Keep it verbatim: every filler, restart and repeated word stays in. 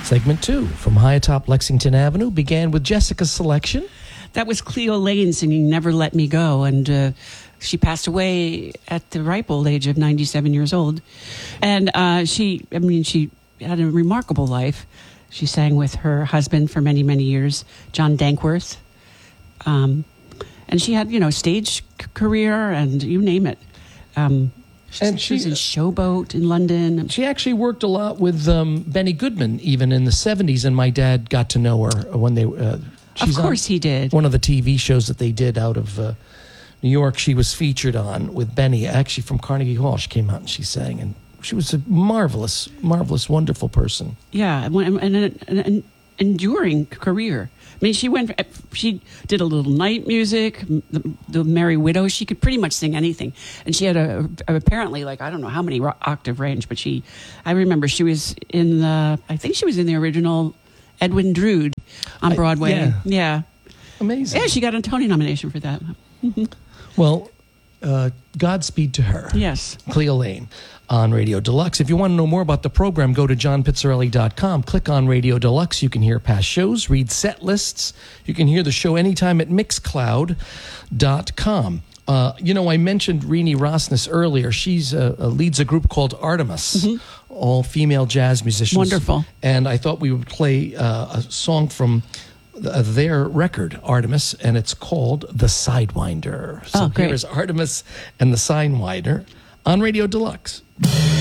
Segment two from high atop Lexington Avenue began with Jessica's selection. That was Cleo Lane singing Never Let Me Go, and uh, she passed away at the ripe old age of ninety-seven years old. And uh, she, I mean, she had a remarkable life. She sang with her husband for many, many years, John Dankworth. Um, and she had, you know, stage c- career and you name it. Um, And she was she- in Showboat in London. She actually worked a lot with um, Benny Goodman, even in the seventies, and my dad got to know her when they... Uh, Of course on he did. one of the T V shows that they did out of uh, New York. She was featured on with Benny, actually from Carnegie Hall. She came out and she sang, and she was a marvelous, marvelous, wonderful person. Yeah, and, and, and, and an enduring career. I mean, she went. She did a little night music, the, the Merry Widow. She could pretty much sing anything, and she had a, a apparently like I don't know how many octave range, but she. I remember she was in the. I think she was in the original Edwin Drood on Broadway. I, yeah. yeah, Amazing. yeah. She got a Tony nomination for that. Well, uh, Godspeed to her. Yes, Cleo Lane on Radio Deluxe. If you want to know more about the program, go to john pizzarelli dot com. Click on Radio Deluxe. You can hear past shows, read set lists. You can hear the show anytime at mixcloud dot com. Uh, you know, I mentioned Rini Rosnes earlier. She's uh, uh, leads a group called Artemis, mm-hmm. all female jazz musicians. Wonderful. And I thought we would play uh, a song from uh, their record, Artemis, and it's called The Sidewinder. So oh, great. here is Artemis and The Sidewinder on Radio Deluxe.